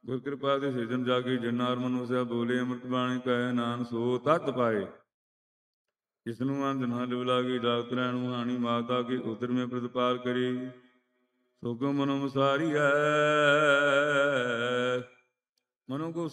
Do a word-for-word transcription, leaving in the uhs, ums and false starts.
ਗੁਰ ਕਿਰਪਾ ਦੇ ਸਿਰਜਣ ਜਾਗੀ ਜਨਾਰ ਮਨੁਸਿਆ ਬੋਲੇ ਅੰਮ੍ਰਿਤ ਬਾਣੀ ਕਹੈ ਨਾਨਕ ਸੋ ਤਤ ਪਾਏ। ਜਿਸ ਨੂੰ ਅੰਤ ਨਾ ਲਿਵ ਲਾਗੀ ਡਾਕਤ ਰਹਿਣ ਹਾਣੀ ਮਾਤਾ ਕੀ ਉਦਰ ਮੇ ਪ੍ਰਤਪਾਲ ਕਰੀ ਸੋ ਕੋ ਮਨੋ ਮਸਾਰੀ ਹੈ। ਮਨੋ ਕੋ